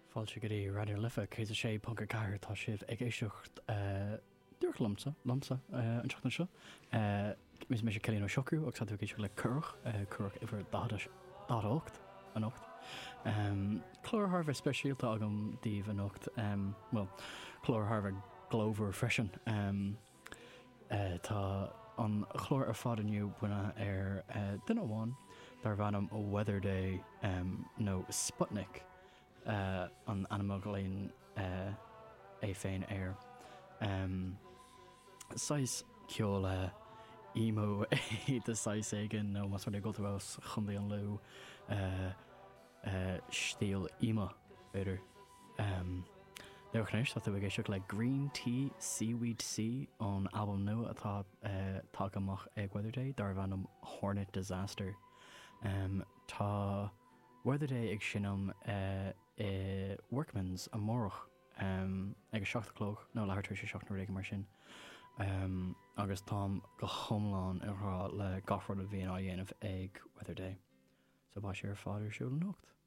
Fáilte go dtí radio lifa cé sé punca caiir tá sibh ag éisteocht dúch lamsa an teachna seo. Mis mé sé celíonn ó seocú agus tá go le curch ifar dácht an ocht. Chlór Harvard speisialta agam díomh an ocht. Well, chlór Harvard Glover freisin. Tá an chlór ar fád aniu buine ar duine amháin dar bhanam ó Weather Day nó Sputnik an animalgaíon é féin air. Sais ceol emo de sais aigen nó mas mar go bhs chundaí an lú stíl emo idir. Deirchnéis tá bh géisteach le Green Tea Seaweed Sea an album nua atá tá amach ag Weather Day dar bhanam Hornet Disaster. Tá Weather Day ag sinam Workman's an mórach ag 7:00 nó lehartar sé 7:00 mar sin. Agus tám go thomláin ar le gafrad a bhíon á dhéanamh ag Weather Day. So bá sé ar fáidir siúil an nocht.